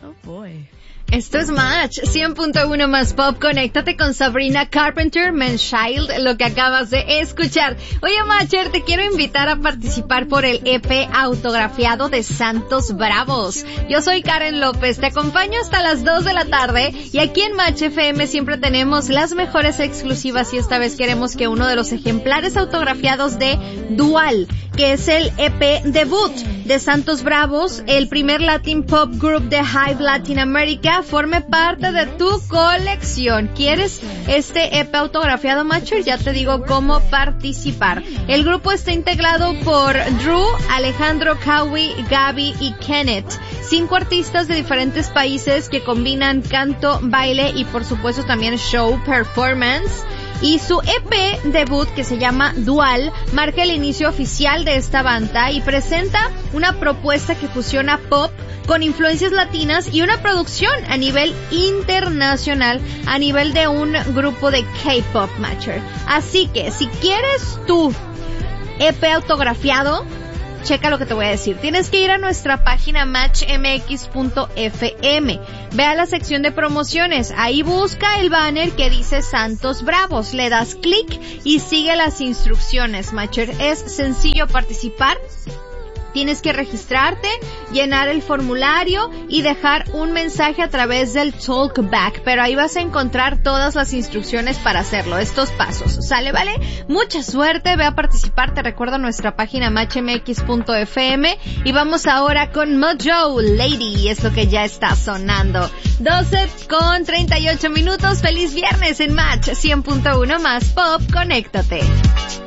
Oh boy. Esto es Match 100.1 más Pop. Conéctate con Sabrina Carpenter, Man's Child, lo que acabas de escuchar. Oye, Matcher, te quiero invitar a participar por el EP autografiado de Santos Bravos. Yo soy Karen López, te acompaño hasta las 2 de la tarde y aquí en Match FM siempre tenemos las mejores exclusivas y esta vez queremos que uno de los ejemplares autografiados de Dual, que es el EP debut de Santos Bravos, el primer Latin Pop Group de Hive Latinoamérica, forme parte de tu colección. ¿Quieres este EP autografiado, Matcher? Ya te digo cómo participar. El grupo está integrado por Drew, Alejandro, Kawi, Gaby y Kenneth. 5 artistas de diferentes países que combinan canto, baile y por supuesto también show performance. Y su EP debut, que se llama Dual, marca el inicio oficial de esta banda y presenta una propuesta que fusiona pop con influencias latinas y una producción a nivel internacional, a nivel de un grupo de K-pop, Matcher. Así que, si quieres tu EP autografiado, checa lo que te voy a decir. Tienes que ir a nuestra página matchmx.fm. Ve a la sección de promociones. Ahí busca el banner que dice Santos Bravos. Le das clic y sigue las instrucciones, Matcher. Es sencillo participar. Tienes que registrarte, llenar el formulario y dejar un mensaje a través del Talkback. Pero ahí vas a encontrar todas las instrucciones para hacerlo, estos pasos. ¿Sale, vale? Mucha suerte, ve a participar. Te recuerdo nuestra página matchmx.fm. Y vamos ahora con Mojo Lady, es lo que ya está sonando. 12:38. Feliz viernes en Match 100.1 más Pop. Conéctate.